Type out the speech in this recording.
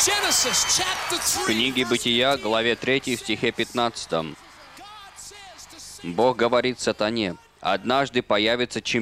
В книге Бытия, главе 3, стихе 15. Бог говорит сатане: «Однажды появится чемпион